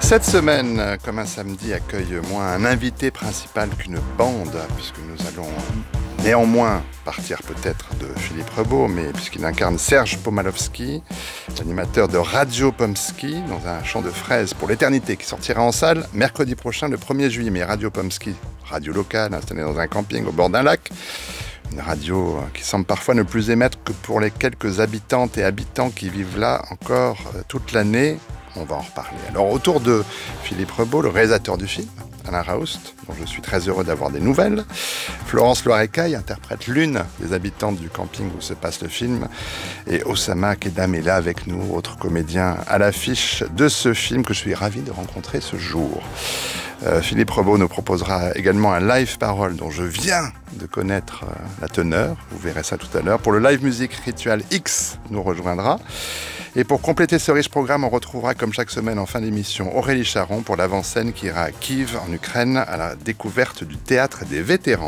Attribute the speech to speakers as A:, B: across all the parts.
A: Cette semaine, comme un samedi, accueille moins un invité principal qu'une bande, puisque nous allons néanmoins partir peut-être de Philippe Rebaud, mais puisqu'il incarne Serge Pomalowski, l'animateur de Radio Pomsky, dans un chant de fraises pour l'éternité, qui sortira en salle mercredi prochain, le 1er juillet. Mais Radio Pomsky, radio locale, installée dans un camping au bord d'un lac, une radio qui semble parfois ne plus émettre que pour les quelques habitantes et habitants qui vivent là encore toute l'année. On va en reparler. Alors, autour de Philippe Rebaud, le réalisateur du film, Alain Raoust, dont je suis très heureux d'avoir des nouvelles. Florence Loirecaille interprète l'une des habitantes du camping où se passe le film. Et Oussama Kedam est là avec nous, autre comédien à l'affiche de ce film que je suis ravi de rencontrer ce jour. Philippe Rebaud nous proposera également un live parole dont je viens de connaître la teneur. Vous verrez ça tout à l'heure. Pour le live musique Ritual X nous rejoindra. Et pour compléter ce riche programme, on retrouvera comme chaque semaine en fin d'émission Aurélie Charon pour l'avant-scène qui ira à Kiev en Ukraine à la découverte du théâtre des vétérans.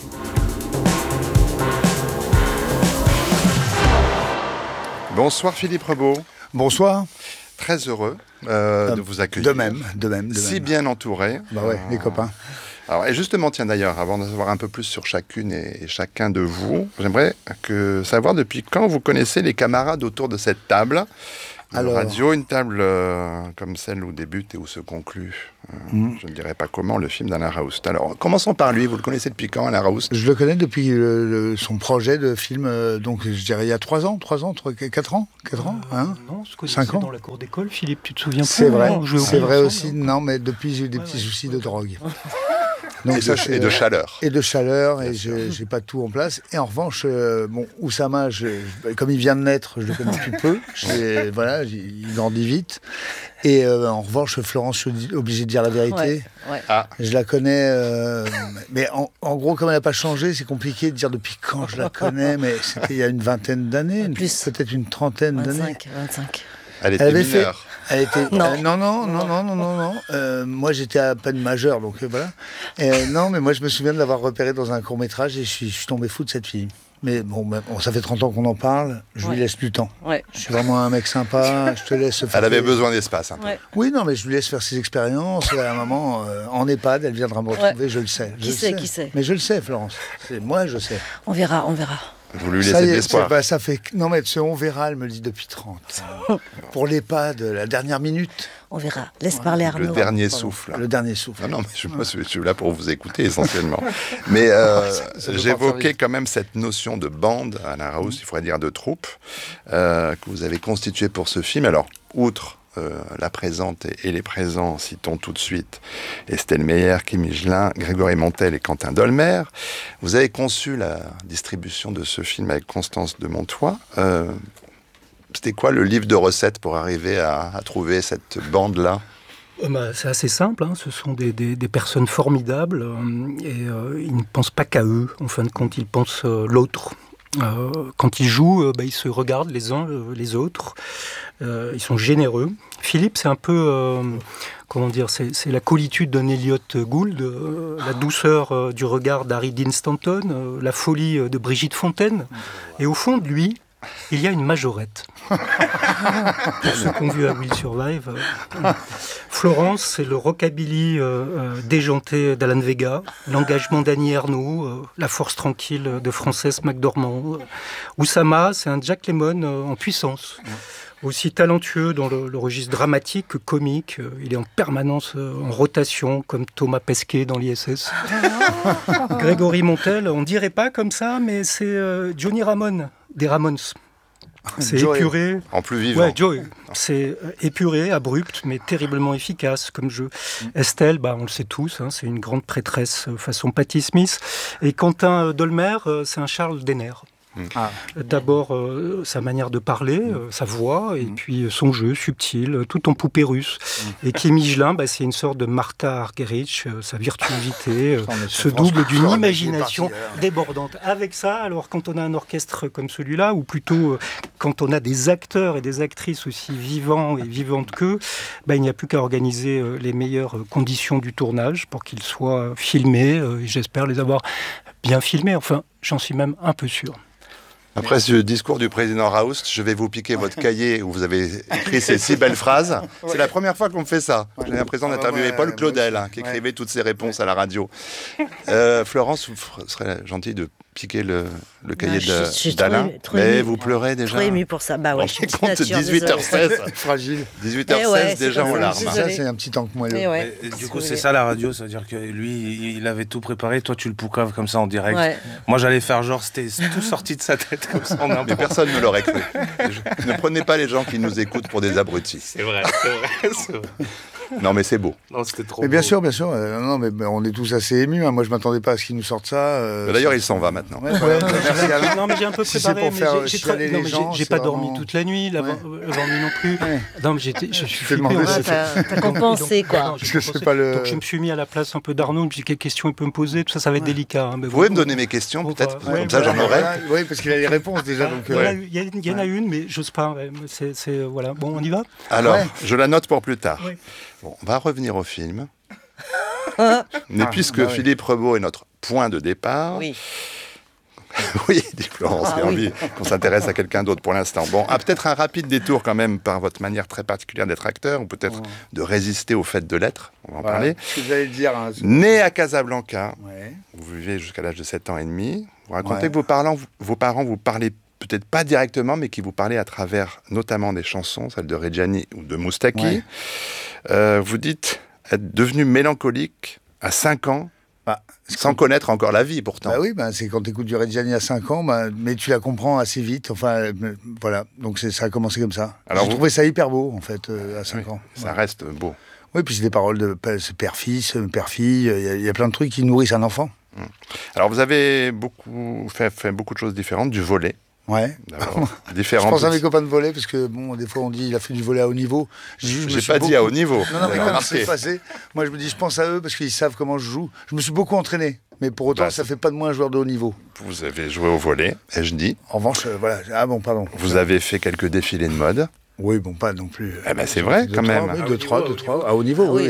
A: Bonsoir Philippe Rebaud.
B: Bonsoir.
A: Très heureux de vous accueillir.
B: De même.
A: Si bien entouré.
B: Bah ouais, les copains.
A: Alors, et justement, tiens d'ailleurs, avant de savoir un peu plus sur chacune et chacun de vous, j'aimerais savoir depuis quand vous connaissez les camarades autour de cette table. Alors, radio, une table comme celle où débute et où se conclut, je ne dirais pas comment, le film d'Alain Raoust. Alors, commençons par lui. Vous le connaissez depuis quand, Alain Raoust ?
B: Je le connais depuis son projet de film, donc je dirais il y a 4 ans, hein
C: non, ce que
B: 5 ans
C: dans la cour d'école, Philippe, tu te souviens
B: C'est
C: plus,
B: vrai,
C: non,
B: c'est vrai aussi. Non, mais depuis j'ai eu des petits soucis de drogue. Donc
A: et de chaleur.
B: Et de chaleur, et j'ai pas tout en place. Et en revanche, Oussama, comme il vient de naître, je le connais depuis peu. Voilà, il grandit vite. Et en revanche, Florence, je suis obligé de dire la vérité.
D: Ouais.
A: Ah.
B: Je la connais, mais en gros, comme elle n'a pas changé, c'est compliqué de dire depuis quand je la connais, mais c'était il y a une vingtaine d'années, peut-être une trentaine d'années.
D: 25.
A: Elle était mineure.
B: Elle était...
D: Non.
B: Non. Moi, j'étais à peine majeur, donc voilà. Non, mais moi, je me souviens de l'avoir repérée dans un court-métrage et je suis tombé fou de cette fille. Mais bon, ça fait 30 ans qu'on en parle, je lui laisse du temps.
D: Ouais.
B: Je suis vraiment un mec sympa, je te laisse faire...
A: Elle avait besoin d'espace, un peu.
D: Ouais.
B: Oui, non, mais je lui laisse faire ses expériences. À un moment, en EHPAD, elle viendra me retrouver, je le sais.
D: Qui sait
B: Mais je le sais, Florence. Moi, je sais.
D: On verra.
A: Vous lui laissez de l'espoir.
B: Ça fait... Non, mais on verra, elle me le dit depuis 30. Pour l'EHPAD, la dernière minute.
D: On verra. Laisse parler Arnaud.
A: Le dernier souffle.
B: Le dernier souffle.
A: Non, mais moi, je suis là pour vous écouter essentiellement. Mais j'évoquais quand même cette notion de bande, Alain Raoust, il faudrait dire de troupe, que vous avez constituée pour ce film. Alors, outre la présente et les présents, citons tout de suite Estelle Meyer, Kim Higelin, Grégory Montel et Quentin Dolmer. Vous avez conçu la distribution de ce film avec Constance de Montois. C'était quoi le livre de recettes pour arriver à trouver cette bande-là ?
C: C'est assez simple, hein. Ce sont des personnes formidables et ils ne pensent pas qu'à eux. En fin de compte, ils pensent l'autre. Quand ils jouent, ils se regardent les uns les autres. Ils sont généreux. Philippe, c'est un peu, c'est la coolitude d'un Elliot Gould, la douceur du regard d'Harry Dean Stanton, la folie de Brigitte Fontaine. Et au fond de lui, il y a une majorette. Pour ceux qui ont vu à Will Survive. Florence, c'est le rockabilly déjanté d'Alan Vega, l'engagement d'Annie Ernaux, la force tranquille de Frances McDormand. Oussama, c'est un Jack Lemmon en puissance. Aussi talentueux dans le registre dramatique que comique. Il est en permanence en rotation, comme Thomas Pesquet dans l'ISS. Grégory Montel, on dirait pas comme ça, mais c'est Johnny Ramone, des Ramones. C'est
B: Joey.
C: Épuré.
A: En plus vivant.
C: Ouais, Joey. C'est épuré, abrupt, mais terriblement efficace comme jeu. Estelle, on le sait tous, c'est une grande prêtresse façon Patti Smith. Et Quentin Dolmer, c'est un Charles Denner. D'abord sa manière de parler, sa voix, et puis son jeu subtil, tout en poupée russe. Et Kim Higelin, c'est une sorte de Martha Argerich, sa virtuosité se double d'une imagination débordante. Avec ça, alors quand on a un orchestre comme celui-là, ou plutôt quand on a des acteurs et des actrices aussi vivants et vivantes qu'eux, il n'y a plus qu'à organiser les meilleures conditions du tournage pour qu'ils soient filmés, et j'espère les avoir bien filmés, enfin j'en suis même un peu sûr.
A: Après ce discours du président Raoust, je vais vous piquer votre cahier où vous avez écrit ces 6 belles phrases. C'est la première fois qu'on me fait ça. J'ai l'impression d'interviewer Paul Claudel, qui écrivait toutes ses réponses à la radio. Florence, vous serez gentille de piquer le cahier d'Alain. Mais vous pleurez déjà.
D: Trop ému pour ça. Bah ouais, je suis
A: compte 18h16.
B: Fragile.
A: 18h16 déjà en larmes.
B: Ça, c'est un petit tank moelleux.
E: Du coup, c'est ça la radio, ça veut dire que lui, il avait tout préparé. Toi, tu le poucaves comme ça en direct. Moi, j'allais faire genre, c'était tout sorti de sa tête comme ça. Mais
A: personne ne l'aurait cru. Ne prenez pas les gens qui nous écoutent pour des abrutis.
E: C'est vrai.
A: Non, mais c'est beau.
E: Non, c'était trop
B: mais bien
E: beau.
B: sûr, bien sûr. Non, mais on est tous assez émus. Moi, je m'attendais pas à ce qu'ils nous sortent ça.
A: D'ailleurs, il s'en va maintenant.
B: Merci Alain.
C: Non, mais j'ai un peu préparé. J'ai pas dormi toute la nuit, la nuit non plus. Non, mais je suis flippé.
D: T'as compensé, quoi.
B: Parce que c'est pas le...
C: Donc je me suis mis à la place un peu d'Arnaud. Je me suis dit quelles questions il peut me poser. Tout ça, ça va être délicat.
A: Vous pouvez me donner mes questions, peut-être. Comme ça, j'en aurai.
B: Oui, parce qu'il a les réponses déjà.
C: Il y en a une, mais j'ose pas. Voilà. Bon, on y va.
A: Alors, je la note pour plus tard. Bon, on va revenir au film. Mais puisque Philippe Rebaud est notre point de départ... Oui, dit Florence, j'ai envie qu'on s'intéresse à quelqu'un d'autre pour l'instant. Bon, peut-être un rapide détour quand même par votre manière très particulière d'être acteur, ou peut-être de résister au fait de l'être, on va en parler.
B: Ce que j'allais dire.
A: Né à Casablanca, vous vivez jusqu'à l'âge de 7 ans et demi, vous racontez que vos parents vous parlaient peut-être pas directement, mais qui vous parlaient à travers notamment des chansons, celles de Reggiani ou de Moustaki. Vous dites être devenu mélancolique à 5 ans, sans connaître encore la vie, pourtant.
B: Oui, c'est quand tu écoutes du Reggiani à 5 ans, mais tu la comprends assez vite. Enfin, voilà. Donc ça a commencé comme ça. Alors j'ai trouvé ça hyper beau, en fait, à 5 ans.
A: Ça reste beau.
B: Oui, puis c'est des paroles de père-fils, père-fille. Il y a plein de trucs qui nourrissent un enfant.
A: Alors vous avez fait beaucoup de choses différentes, du volley.
B: Ouais. Je pense à mes copains de volley, parce que des fois on dit il a fait du volley à haut niveau.
A: J'ai pas dit à haut niveau.
B: Non, mais quand c'est passé, moi je me dis je pense à eux parce qu'ils savent comment je joue. Je me suis beaucoup entraîné, mais pour autant ça fait pas de moi un joueur de haut niveau.
A: Vous avez joué au volley, ai-je dit.
B: En revanche, voilà. Ah bon, pardon.
A: Vous avez fait quelques défilés de mode.
B: Oui, pas non plus.
A: C'est vrai, quand même.
B: 2-3, à haut niveau, oui.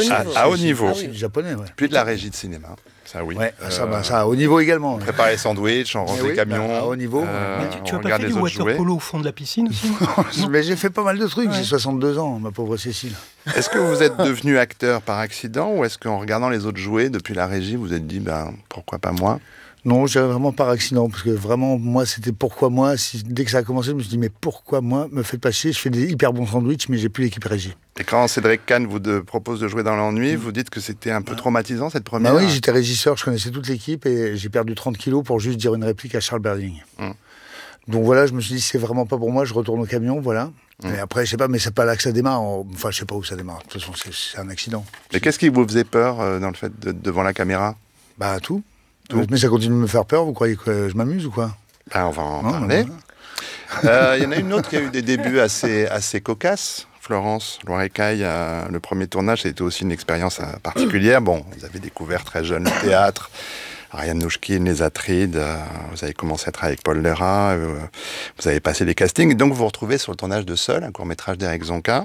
A: À haut niveau.
B: C'est du japonais,
A: Puis de la régie de cinéma. Ça, oui.
B: Ça, à haut niveau également.
A: Préparer les sandwichs, on range les camions.
B: À haut niveau.
C: Tu as pas fait du water-polo au fond de la piscine aussi?
B: Mais j'ai fait pas mal de trucs. J'ai 62 ans, ma pauvre Cécile.
A: Est-ce que vous êtes devenu acteur par accident, ou est-ce qu'en regardant les autres jouer depuis la régie, vous vous êtes dit, pourquoi pas moi?
B: Non, je dirais vraiment par accident, parce que vraiment, moi, c'était pourquoi moi. Dès que ça a commencé, je me suis dit, mais pourquoi moi? Me faites pas chier, je fais des hyper bons sandwichs, mais j'ai plus l'équipe régie.
A: Et quand Cédric Kahn vous propose de jouer dans l'ennui, vous dites que c'était un peu traumatisant, cette première?
B: Oui, j'étais régisseur, je connaissais toute l'équipe, et j'ai perdu 30 kilos pour juste dire une réplique à Charles Berling. Donc voilà, je me suis dit, c'est vraiment pas pour moi, je retourne au camion, voilà. Et après, je sais pas, mais c'est pas là que ça démarre. Enfin, je sais pas où ça démarre. De toute façon, c'est un accident.
A: Mais qu'est-ce qui vous faisait peur dans le fait devant la caméra?
B: Tout. Mais ça continue de me faire peur, vous croyez que je m'amuse ou quoi?
A: On va en parler. Il y en a une autre qui a eu des débuts assez cocasses. Florence Loirecaille, le premier tournage, c'était aussi une expérience particulière. Bon, vous avez découvert très jeune le théâtre, Ariane Nouchkine, les Atrides, vous avez commencé à travailler avec Paul Léra, vous avez passé les castings, donc vous vous retrouvez sur le tournage de Seul, un court-métrage d'Éric Zonka.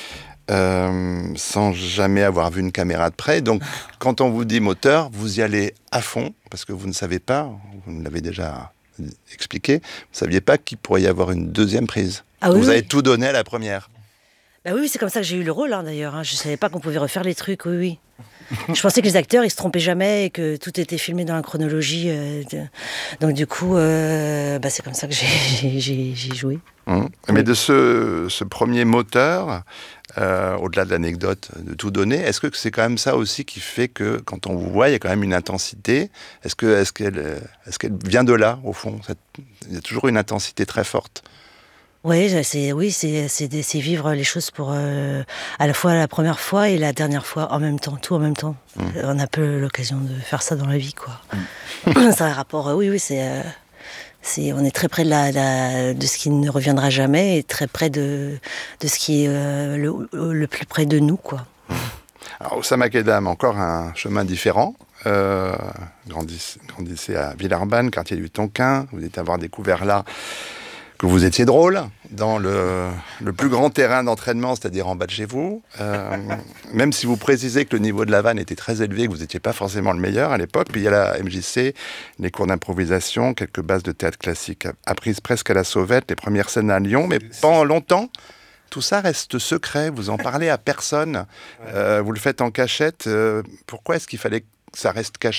A: Sans jamais avoir vu une caméra de près. Donc, quand on vous dit moteur, vous y allez à fond, parce que vous ne savez pas, vous me l'avez déjà expliqué, vous ne saviez pas qu'il pourrait y avoir une deuxième prise. Vous avez tout donné à la première.
D: Oui, c'est comme ça que j'ai eu le rôle, d'ailleurs. Je ne savais pas qu'on pouvait refaire les trucs, oui. Je pensais que les acteurs, ils se trompaient jamais et que tout était filmé dans la chronologie. Donc, du coup, c'est comme ça que j'ai joué.
A: Mais de ce premier moteur, au-delà de l'anecdote de tout donner, est-ce que c'est quand même ça aussi qui fait que quand on vous voit, il y a quand même une intensité? Est-ce qu'elle vient de là, au fond? Il y a toujours une intensité très forte.
D: Oui, c'est vivre les choses pour à la fois la première fois et la dernière fois en même temps, tout en même temps. On a peu l'occasion de faire ça dans la vie, quoi. C'est un rapport, on est très près de ce qui ne reviendra jamais et très près de ce qui est le plus près de nous, quoi.
A: Alors, Oussama Kedam, encore un chemin différent. Grandissez à Villeurbanne, quartier du Tonkin. Vous dites avoir découvert là que vous étiez drôle dans le plus grand terrain d'entraînement, c'est-à-dire en bas de chez vous. Même si vous précisez que le niveau de la vanne était très élevé, que vous n'étiez pas forcément le meilleur à l'époque. Puis il y a la MJC, les cours d'improvisation, quelques bases de théâtre classique apprises presque à la sauvette, les premières scènes à Lyon, mais pendant longtemps, tout ça reste secret, vous en parlez à personne, vous le faites en cachette. Pourquoi est-ce qu'il fallait que ça reste caché ?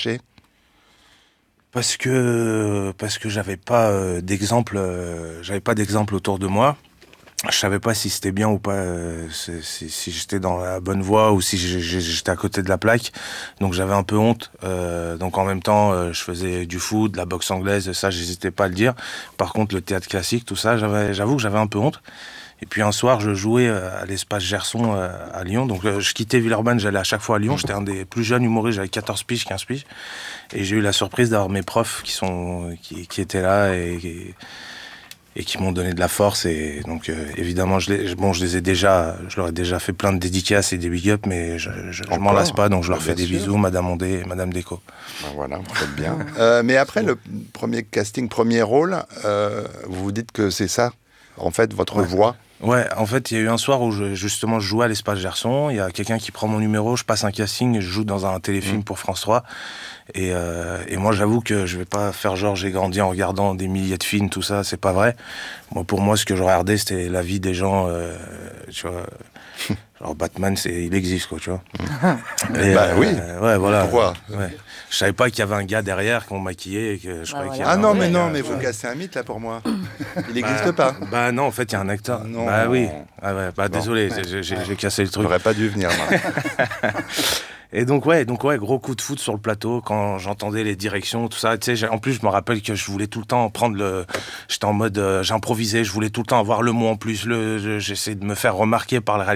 E: Parce que j'avais pas d'exemple autour de moi. Je savais pas si c'était bien ou pas, si j'étais dans la bonne voie ou si j'étais à côté de la plaque. Donc j'avais un peu honte. Donc en même temps, je faisais du foot, de la boxe anglaise, ça j'hésitais pas à le dire. Par contre, le théâtre classique, tout ça, j'avoue que j'avais un peu honte. Et puis un soir, je jouais à l'espace Gerson à Lyon. Donc je quittais Villeurbanne, j'allais à chaque fois à Lyon. J'étais un des plus jeunes humoristes, j'avais 14 piges, 15 piges. Et j'ai eu la surprise d'avoir mes profs qui étaient là et qui m'ont donné de la force. Et donc évidemment, je leur ai déjà fait plein de dédicaces et des big up, mais je m'en lasse pas. Donc je leur fais des bisous, Madame Ondé et Madame Déco.
A: Ben voilà, vous faites bien. Mais après le premier casting, premier rôle, vous vous dites que c'est ça, en fait, votre voix.
E: Ouais, en fait, il y a eu un soir où je jouais à l'espace Gerson. Il y a quelqu'un qui prend mon numéro, je passe un casting, je joue dans un téléfilm pour France 3. Et moi, j'avoue que je vais pas faire genre j'ai grandi en regardant des milliers de films, tout ça, c'est pas vrai. Pour moi, ce que je regardais, c'était la vie des gens, tu vois. Genre Batman, il existe, quoi, tu vois.
A: Et, oui.
E: Ouais, voilà.
A: Pourquoi ?
E: Ouais. Je savais pas qu'il y avait un gars derrière qu'on maquillait et que je croyais qu'il y avait
A: mais vous cassez un mythe là pour moi. Il n'existe pas.
E: Bah non, en fait, il y a un acteur.
A: Non.
E: Bah oui. Ah ouais, bah désolé, j'ai cassé le truc.
A: J'aurais pas dû venir, moi.
E: Et donc gros coup de foot sur le plateau quand j'entendais les directions, tout ça. Tu sais, en plus, je me rappelle que je voulais tout le temps prendre j'étais en mode, j'improvisais, je voulais tout le temps avoir le mot en plus. J'essayais de me faire remarquer par le réalisateur.